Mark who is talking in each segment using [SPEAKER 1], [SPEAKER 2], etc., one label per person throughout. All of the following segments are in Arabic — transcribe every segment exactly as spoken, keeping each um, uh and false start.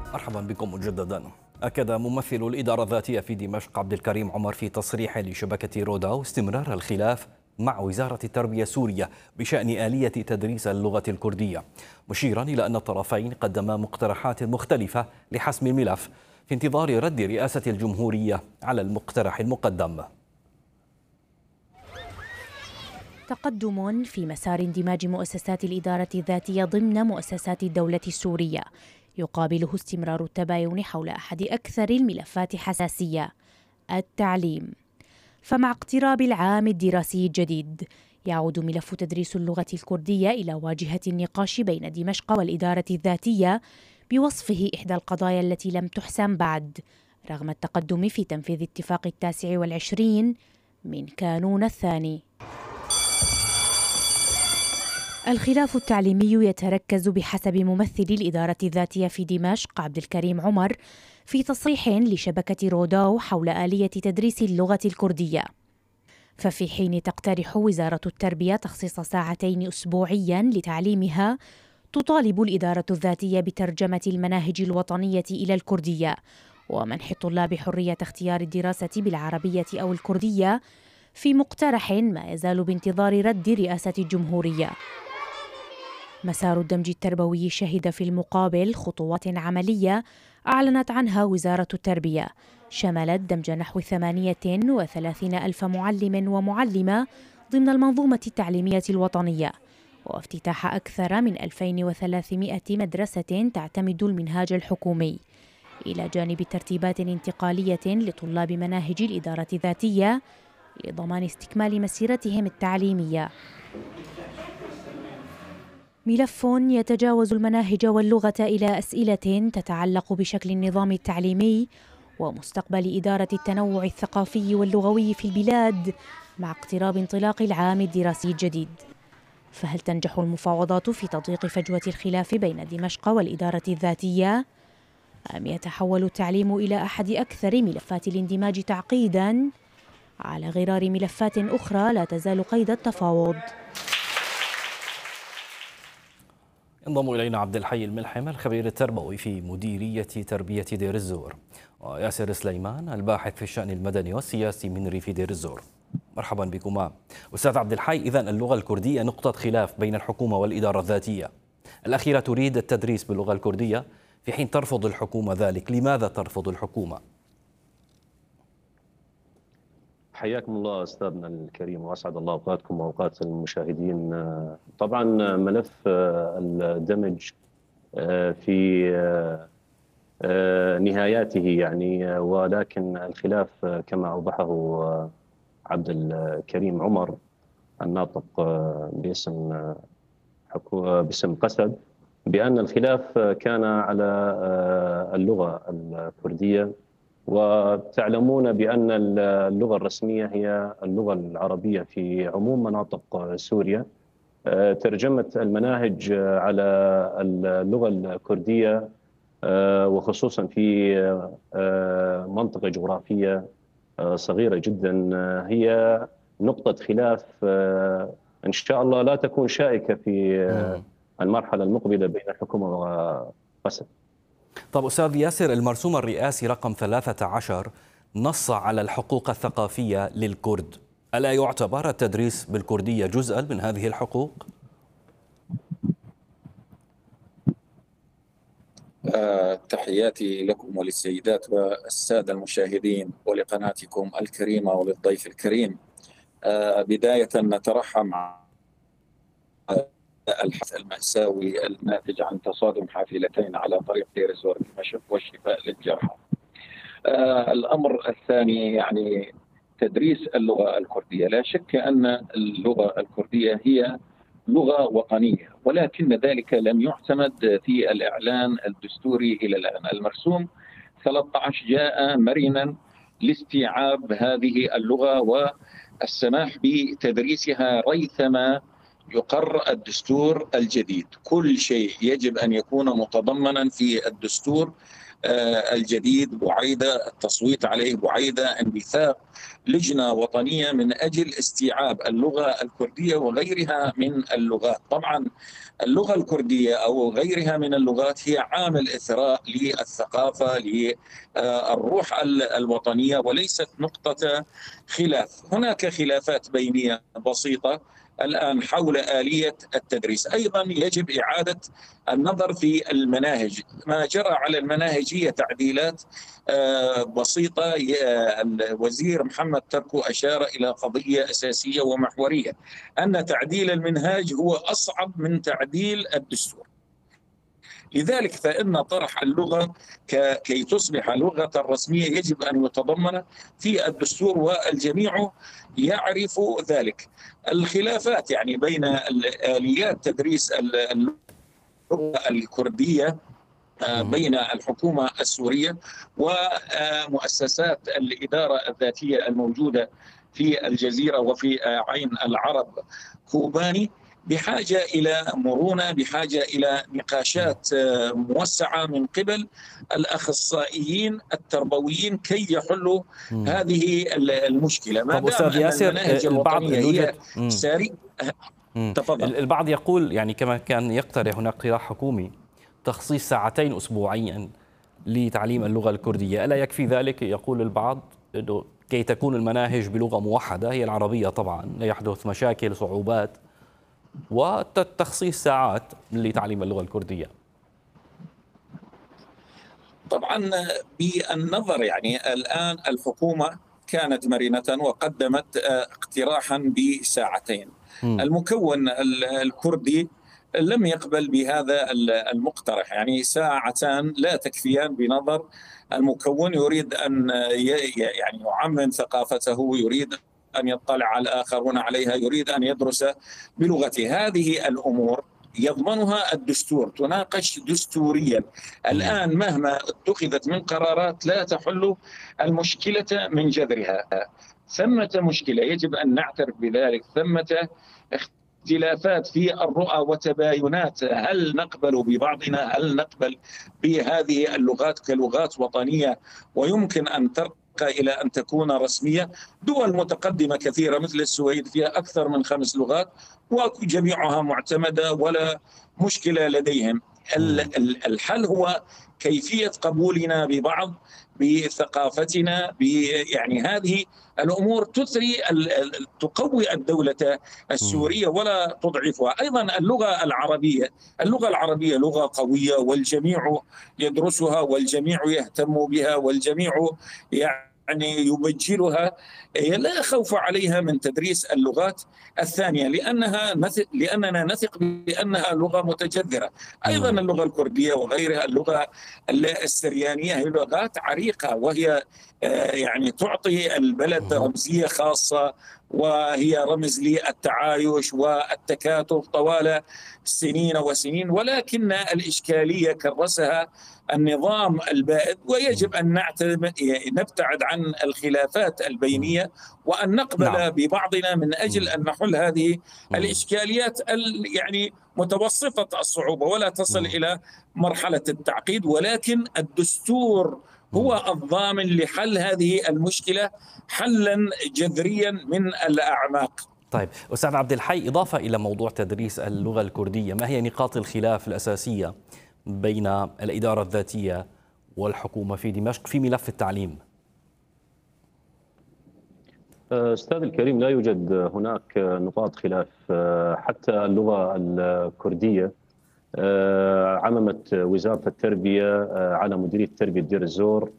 [SPEAKER 1] مرحبا بكم مجددا. أكد ممثل الإدارة الذاتية في دمشق عبد الكريم عمر في تصريح لشبكة رودا استمرار الخلاف مع وزارة التربية السورية بشأن آلية تدريس اللغة الكردية، مشيرا إلى أن الطرفين قدما مقترحات مختلفة لحسم الملف في انتظار رد رئاسة الجمهورية على المقترح المقدم.
[SPEAKER 2] تقدم في مسار اندماج مؤسسات الإدارة الذاتية ضمن مؤسسات الدولة السورية، يقابله استمرار التباين حول أحد أكثر الملفات حساسية: التعليم. فمع اقتراب العام الدراسي الجديد يعود ملف تدريس اللغة الكردية إلى واجهة النقاش بين دمشق والإدارة الذاتية بوصفه إحدى القضايا التي لم تحسم بعد، رغم التقدم في تنفيذ اتفاق التاسع والعشرين من كانون الثاني. الخلاف التعليمي يتركز بحسب ممثل الإدارة الذاتية في دمشق عبد الكريم عمر في تصريح لشبكة روداو حول آلية تدريس اللغة الكردية. ففي حين تقترح وزارة التربية تخصيص ساعتين أسبوعيا لتعليمها، تطالب الإدارة الذاتية بترجمة المناهج الوطنية إلى الكردية ومنح الطلاب حرية اختيار الدراسة بالعربية أو الكردية، في مقترح ما يزال بانتظار رد رئاسة الجمهورية. مسار الدمج التربوي شهد في المقابل خطوات عملية أعلنت عنها وزارة التربية، شملت دمج نحو ثمانية وثلاثين ألف معلم ومعلمة ضمن المنظومة التعليمية الوطنية، وافتتاح أكثر من ألفين وثلاثمائة مدرسة تعتمد المنهاج الحكومي، إلى جانب ترتيبات انتقالية لطلاب مناهج الإدارة الذاتية لضمان استكمال مسيرتهم التعليمية. ملف يتجاوز المناهج واللغة إلى أسئلة تتعلق بشكل النظام التعليمي ومستقبل إدارة التنوع الثقافي واللغوي في البلاد مع اقتراب انطلاق العام الدراسي الجديد. فهل تنجح المفاوضات في تضييق فجوة الخلاف بين دمشق والإدارة الذاتية؟ أم يتحول التعليم إلى أحد أكثر ملفات الاندماج تعقيداً على غرار ملفات أخرى لا تزال قيد التفاوض؟
[SPEAKER 1] ينضم إلينا عبد الحي الملحم الخبير التربوي في مديرية تربية دير الزور، وياسر سليمان الباحث في الشأن المدني والسياسي من ريف دير الزور. مرحبا بكما. أستاذ عبد الحي، إذن اللغة الكردية نقطة خلاف بين الحكومة والإدارة الذاتية، الأخيرة تريد التدريس باللغة الكردية في حين ترفض الحكومة ذلك، لماذا ترفض الحكومة؟
[SPEAKER 3] حياكم الله أستاذنا الكريم وأسعد الله أوقاتكم وأوقات المشاهدين. طبعا ملف الدمج في نهاياته يعني، ولكن الخلاف كما أوضحه عبد الكريم عمر الناطق باسم باسم قسد، بأن الخلاف كان على اللغة الكردية، وتعلمون بأن اللغة الرسمية هي اللغة العربية في عموم مناطق سوريا. ترجمة المناهج على اللغة الكردية وخصوصا في منطقة جغرافية صغيرة جدا هي نقطة خلاف إن شاء الله لا تكون شائكة في المرحلة المقبلة بين الحكومة وقسد.
[SPEAKER 1] طب أستاذ ياسر، المرسوم الرئاسي رقم ثلاثة عشر نص على الحقوق الثقافية للكرد، ألا يعتبر التدريس بالكردية جزءا من هذه الحقوق؟
[SPEAKER 4] آه، تحياتي لكم وللسيدات والسادة المشاهدين ولقناتكم الكريمة وللضيف الكريم. آه، بداية نترحم على الحدث المأساوي الناتج عن تصادم حافلتين على طريق دير الزور دمشق والشفاء للجرحى. آه الأمر الثاني يعني تدريس اللغة الكردية، لا شك أن اللغة الكردية هي لغة وطنية، ولكن ذلك لم يعتمد في الإعلان الدستوري إلى الآن. المرسوم ثلاثة عشر جاء مرنا لاستيعاب هذه اللغة والسماح بتدريسها ريثما يقر الدستور الجديد. كل شيء يجب أن يكون متضمنا في الدستور الجديد بعيدة التصويت عليه، بعيدة انبثاق لجنة وطنية من أجل استيعاب اللغة الكردية وغيرها من اللغات. طبعا اللغة الكردية أو غيرها من اللغات هي عامل إثراء للثقافة، للروح الوطنية، وليست نقطة خلاف. هناك خلافات بينية بسيطة الآن حول آلية التدريس. أيضا يجب إعادة النظر في المناهج. ما جرى على المناهج هي تعديلات بسيطة. الوزير محمد تركو أشار إلى قضية أساسية ومحورية، أن تعديل المنهاج هو أصعب من تعديل الدستور. لذلك فإن طرح اللغة كي تصبح لغة رسمية يجب أن يتضمن في الدستور، والجميع يعرف ذلك. الخلافات يعني بين آليات تدريس اللغة الكردية بين الحكومة السورية ومؤسسات الإدارة الذاتية الموجودة في الجزيرة وفي عين العرب كوباني بحاجة إلى مرونة، بحاجة إلى نقاشات موسعة من قبل الأخصائيين التربويين كي يحلوا مم. هذه المشكلة. ما دام أن المناهج الوطنية هي ساري.
[SPEAKER 1] تفضل. البعض يقول يعني كما كان يقترح هناك اقتراح حكومي تخصيص ساعتين أسبوعيا لتعليم اللغة الكردية، ألا يكفي ذلك؟ يقول البعض إنه كي تكون المناهج بلغة موحدة هي العربية طبعا لا يحدث مشاكل صعوبات، وتخصيص ساعات لتعليم اللغة الكردية.
[SPEAKER 4] طبعا بالنظر يعني الآن الحكومة كانت مرنة وقدمت اقتراحا بساعتين. م. المكون الكردي لم يقبل بهذا المقترح، يعني ساعتان لا تكفيان بنظر المكون يريد أن يعني يعمم ثقافته، يريد أن يطلع على الآخرون عليها، يريد أن يدرس بلغته. هذه الأمور يضمنها الدستور، تناقش دستوريا. الآن مهما اتخذت من قرارات لا تحل المشكلة من جذرها. ثمة مشكلة يجب أن نعترف بذلك، ثمة اختلافات في الرؤى وتباينات. هل نقبل ببعضنا؟ هل نقبل بهذه اللغات كلغات وطنية ويمكن أن ترقى إلى أن تكون رسمية؟ دول متقدمة كثيرة مثل السويد فيها أكثر من خمس لغات وجميعها معتمدة ولا مشكلة لديهم. الحل هو كيفية قبولنا ببعض، بثقافتنا، يعني هذه الأمور تثري تقوي الدولة السورية ولا تضعفها. أيضا اللغة العربية اللغة العربية لغة قوية والجميع يدرسها والجميع يهتم بها والجميع يعني يعني يبجلها. لا خوف عليها من تدريس اللغات الثانية لأنها نثق لأننا نثق بأنها لغة متجذرة. أيضا اللغة الكردية وغيرها، اللغة السريانية هي لغات عريقة وهي يعني تعطي البلد رمزية خاصة، وهي رمز للتعايش والتكاتف طوال سنين وسنين، ولكن الإشكالية كرسها النظام البائد. ويجب أن نبتعد عن الخلافات البينية وأن نقبل نعم. ببعضنا من أجل أن نحل هذه الإشكاليات يعني متوسطة الصعوبة ولا تصل إلى مرحلة التعقيد، ولكن الدستور هو الضامن لحل هذه المشكلة حلا جذريا من الأعماق.
[SPEAKER 1] طيب أستاذ عبد الحي، إضافة إلى موضوع تدريس اللغة الكردية، ما هي نقاط الخلاف الأساسية بين الإدارة الذاتية والحكومة في دمشق في ملف التعليم؟
[SPEAKER 3] أستاذ الكريم، لا يوجد هناك نقاط خلاف. حتى اللغة الكردية عممت وزارة التربية على مديرية تربية دير الزور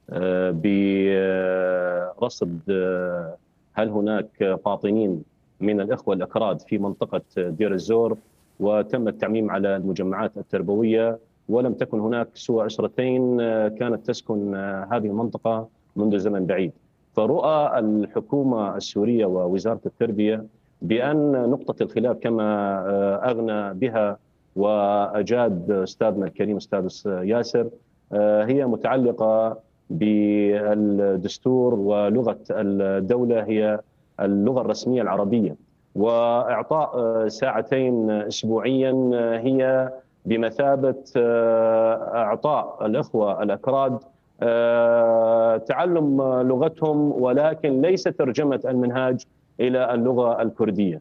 [SPEAKER 3] برصد هل هناك قاطنين من الإخوة الأكراد في منطقة دير الزور، وتم التعميم على المجمعات التربوية، ولم تكن هناك سوى أسرتين كانت تسكن هذه المنطقة منذ زمن بعيد. فرؤى الحكومة السورية ووزارة التربية بأن نقطة الخلاف كما أغنى بها وأجاد أستاذنا الكريم أستاذ ياسر هي متعلقة بالدستور ولغة الدولة هي اللغة الرسمية العربية، وإعطاء ساعتين أسبوعيا هي بمثابة إعطاء الإخوة الأكراد تعلم لغتهم، ولكن ليس ترجمة المنهاج إلى اللغة الكردية.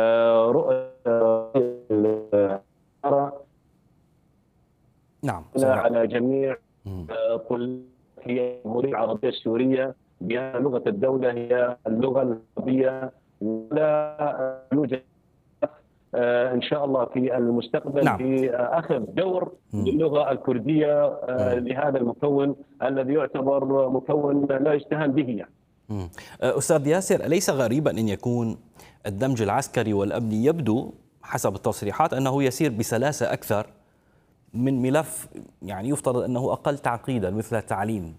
[SPEAKER 1] نعم
[SPEAKER 3] على جميع طلاب في الجمهورية العربية السورية بأن لغة الدولة هي اللغة العربية، ولا يوجد إن شاء الله في المستقبل
[SPEAKER 1] نعم.
[SPEAKER 3] في أخذ دور للغة الكردية لهذا المكون الذي يعتبر مكون لا يستهان به يعني.
[SPEAKER 1] أستاذ ياسر، أليس غريبا أن يكون الدمج العسكري والأمني يبدو حسب التصريحات أنه يسير بسلاسة أكثر من ملف يعني يفترض أنه أقل تعقيدا مثل التعليم؟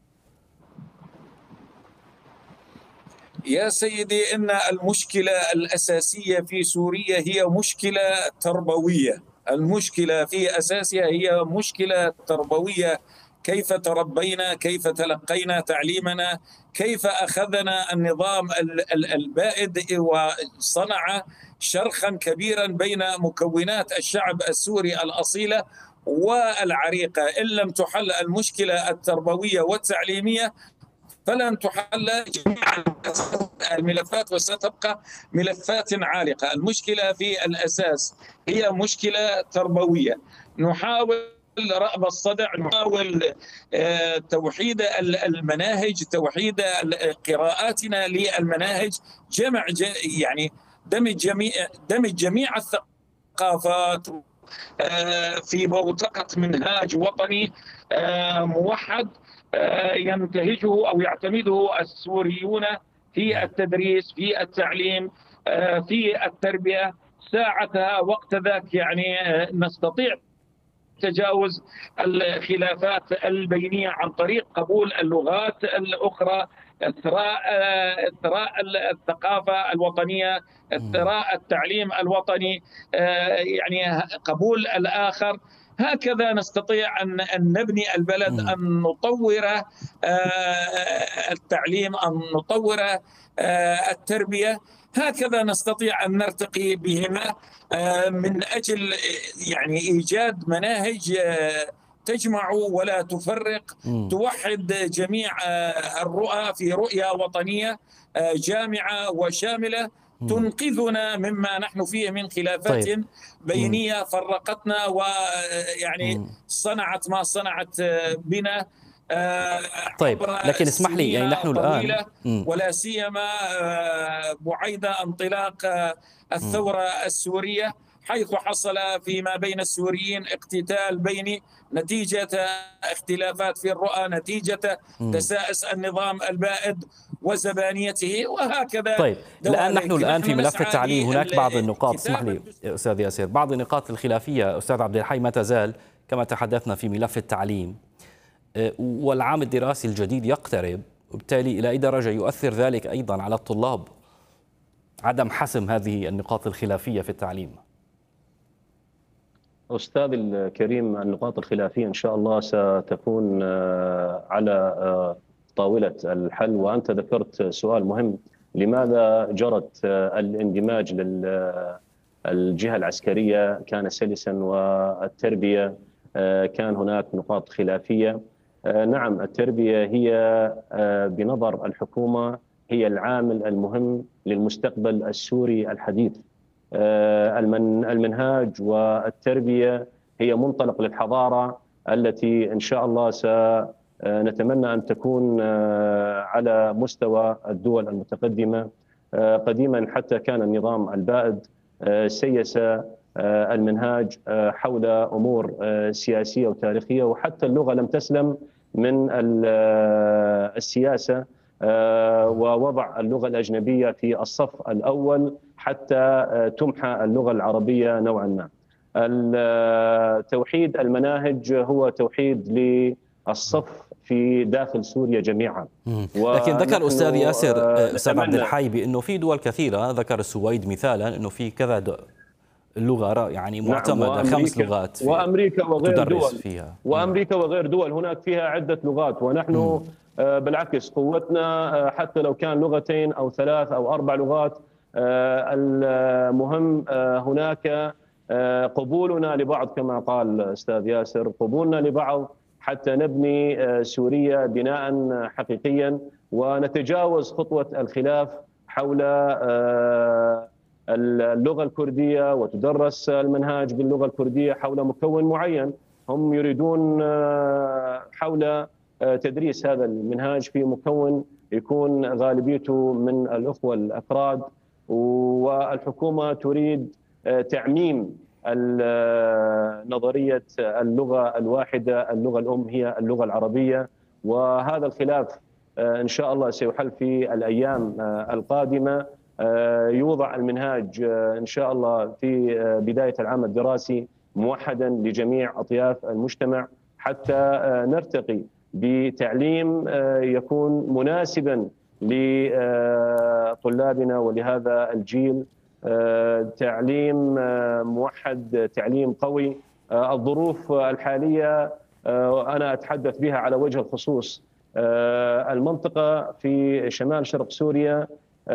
[SPEAKER 4] يا سيدي، إن المشكلة الأساسية في سوريا هي مشكلة تربوية. المشكلة في أساسها هي مشكلة تربوية. كيف تربينا، كيف تلقينا تعليمنا، كيف أخذنا النظام البائد وصنع شرخا كبيرا بين مكونات الشعب السوري الأصيلة والعريقة. إن لم تحل المشكلة التربوية والتعليمية فلن تحل جميع الملفات وستبقى ملفات عالقة. المشكلة في الأساس هي مشكلة تربوية. نحاول رأب الصدع، نحاول توحيد المناهج، توحيد قراءاتنا للمناهج، جمع يعني دمج جميع دمج جميع الثقافات في بوتقة منهاج وطني موحد ينتهجه أو يعتمده السوريون في التدريس، في التعليم، في التربية. ساعتها وقت ذاك يعني نستطيع تجاوز الخلافات البينية عن طريق قبول اللغات الأخرى، إثراء إثراء الثقافة الوطنية، إثراء التعليم الوطني، يعني قبول الآخر. هكذا نستطيع أن نبني البلد، أن نطور التعليم، أن نطور التربية. هكذا نستطيع أن نرتقي بهما من أجل يعني إيجاد مناهج تجمع ولا تفرق، توحد جميع الرؤى في رؤية وطنية جامعة وشاملة تنقذنا مما نحن فيه من خلافات طيب. بينية فرقتنا ويعني صنعت ما صنعت بنا.
[SPEAKER 1] طيب، لكن اسمح لي يعني نحن الآن
[SPEAKER 4] ولا سيما بعيد انطلاق الثورة السورية، حيث حصل فيما بين السوريين اقتتال بيني نتيجة اختلافات في الرؤى، نتيجة تسائس النظام البائد وزبانيته، وهكذا.
[SPEAKER 1] طيب، الآن نحن الآن في ملف التعليم هناك بعض النقاط، اسمح لي أستاذ ياسر، بعض النقاط الخلافية أستاذ عبد الحي ما تزال كما تحدثنا في ملف التعليم، والعام الدراسي الجديد يقترب، وبالتالي إلى أي درجة يؤثر ذلك أيضا على الطلاب عدم حسم هذه النقاط الخلافية في التعليم؟
[SPEAKER 3] أستاذ الكريم، النقاط الخلافية إن شاء الله ستكون على طاولة الحل، وأنت ذكرت سؤال مهم: لماذا جرت الاندماج للجهة العسكرية كان سلسا والتربية كان هناك نقاط خلافية؟ نعم، التربية هي بنظر الحكومة هي العامل المهم للمستقبل السوري الحديث. المنهاج والتربية هي منطلق للحضارة التي إن شاء الله سنتمنى أن تكون على مستوى الدول المتقدمة. قديما حتى كان النظام البائد سيس المنهاج حول أمور سياسية وتاريخية، وحتى اللغة لم تسلم من السياسة، ووضع اللغة الأجنبية في الصف الأول حتى تمحى اللغة العربية نوعا ما. توحيد المناهج هو توحيد للصف في داخل سوريا جميعا.
[SPEAKER 1] لكن ذكر أستاذ ياسر أستاذ عبد الحي بأنه في دول كثيرة، ذكر السويد مثالا أنه في كذا لغة يعني معتمدة، نعم، خمس لغات
[SPEAKER 3] وأمريكا وغير دول
[SPEAKER 1] فيها.
[SPEAKER 3] وأمريكا وغير دول هناك فيها عدة لغات، ونحن م. بالعكس قوتنا حتى لو كان لغتين أو ثلاث أو أربع لغات، المهم هناك قبولنا لبعض كما قال أستاذ ياسر، قبولنا لبعض حتى نبني سوريا بناء حقيقيا ونتجاوز خطوة الخلاف حول اللغة الكردية وتدرس المنهاج باللغة الكردية حول مكون معين. هم يريدون حول تدريس هذا المنهاج في مكون يكون غالبيته من الأخوة الأكراد، والحكومة تريد تعميم نظرية اللغة الواحدة، اللغة الأم هي اللغة العربية. وهذا الخلاف إن شاء الله سيحل في الأيام القادمة. يوضع المنهاج إن شاء الله في بداية العام الدراسي موحدا لجميع أطياف المجتمع حتى نرتقي بتعليم يكون مناسبا لطلابنا ولهذا الجيل، تعليم موحد، تعليم قوي. الظروف الحالية أنا أتحدث بها على وجه الخصوص. المنطقة في شمال شرق سوريا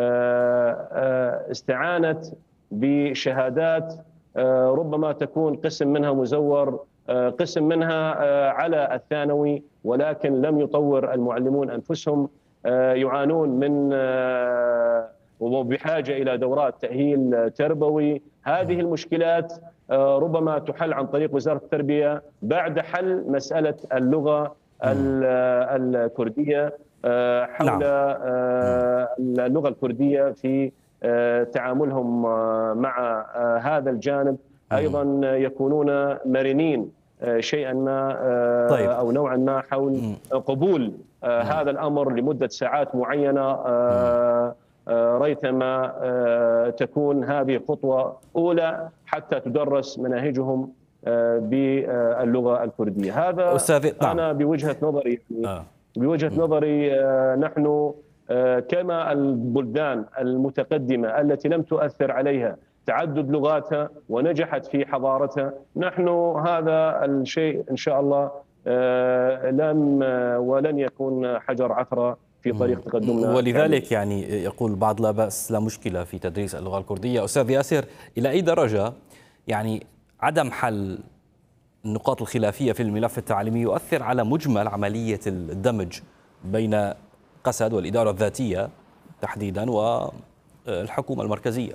[SPEAKER 3] استعانت بشهادات ربما تكون قسم منها مزور، قسم منها على الثانوي، ولكن لم يطور المعلمون أنفسهم، يعانون من وبحاجة إلى دورات تأهيل تربوي. هذه المشكلات ربما تحل عن طريق وزارة التربية بعد حل مسألة اللغة الكردية، حول اللغة الكردية في تعاملهم مع هذا الجانب. أيضا يكونون مرنين شيئا ما أو نوعا ما حول قبول هذا الأمر لمدة ساعات معينة، ريثما تكون هذه خطوة أولى حتى تدرس مناهجهم باللغة الكردية. هذا أنا بوجهة نظري بوجهة نظري نحن كما البلدان المتقدمة التي لم تؤثر عليها تعدد لغاتها ونجحت في حضارتها، نحن هذا الشيء إن شاء الله لم ولن يكون حجر عثرة في طريق تقدمنا.
[SPEAKER 1] ولذلك يعني يقول بعض لا بأس لا مشكلة في تدريس اللغة الكردية. أستاذ ياسر، إلى أي درجة يعني عدم حل النقاط الخلافية في الملف التعليمي يؤثر على مجمل عملية الدمج بين قسد والإدارة الذاتية تحديدا والحكومة المركزية؟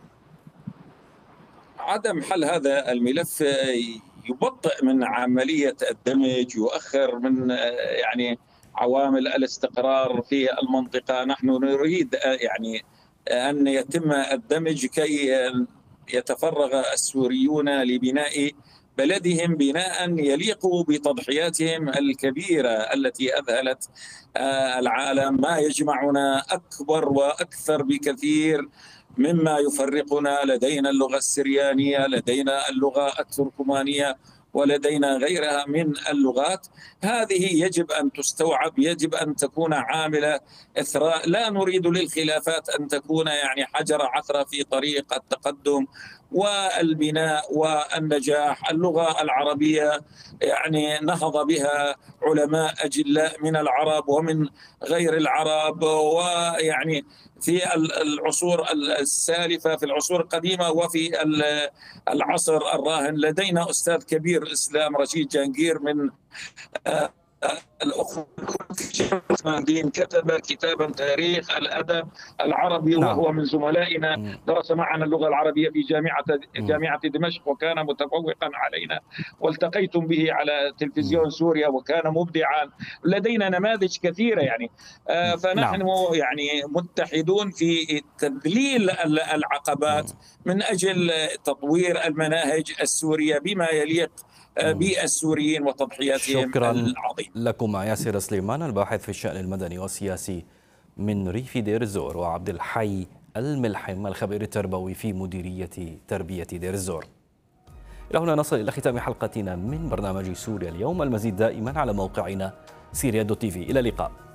[SPEAKER 4] عدم حل هذا الملف يبطئ من عملية الدمج، يؤخر من يعني عوامل الاستقرار في المنطقة. نحن نريد يعني أن يتم الدمج كي يتفرغ السوريون لبناء بلدهم بناء يليق بتضحياتهم الكبيرة التي أذهلت العالم. ما يجمعنا أكبر وأكثر بكثير مما يفرقنا. لدينا اللغة السريانية، لدينا اللغة التركمانية، ولدينا غيرها من اللغات. هذه يجب أن تستوعب، يجب أن تكون عاملة إثراء. لا نريد للخلافات أن تكون يعني حجر عثرة في طريق التقدم والبناء والنجاح. اللغة العربية يعني نهض بها علماء أجلاء من العرب ومن غير العرب، ويعني في العصور السالفة، في العصور القديمة وفي العصر الراهن. لدينا أستاذ كبير إسلام رشيد جانجير من الأخوة الدين، كتب كتابا تاريخ الأدب العربي، نعم. وهو من زملائنا، درس معنا اللغة العربية في جامعة جامعة دمشق وكان متفوقا علينا، والتقيتم به على تلفزيون سوريا وكان مبدعا. لدينا نماذج كثيرة يعني، فنحن نعم. يعني متحدون في تذليل العقبات من أجل تطوير المناهج السورية بما يليق بالسوريين وتضحياتهم
[SPEAKER 1] شكرا
[SPEAKER 4] العظيمة.
[SPEAKER 1] لكم ياسر سليمان الباحث في الشأن المدني والسياسي من ريف دير الزور، وعبد الحي الملحم الخبير التربوي في مديرية تربية دير الزور. إلى هنا نصل إلى ختام حلقتنا من برنامج سوريا اليوم. المزيد دائما على موقعنا سيريا دوت تي في. إلى اللقاء.